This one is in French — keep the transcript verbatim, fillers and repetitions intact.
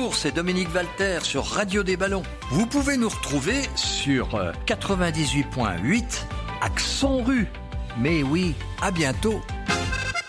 Bonjour, c'est Dominique Walter sur Radio des Ballons. Vous pouvez nous retrouver sur euh, quatre-vingt-dix-huit virgule huit Accent Rue. Mais oui, à bientôt.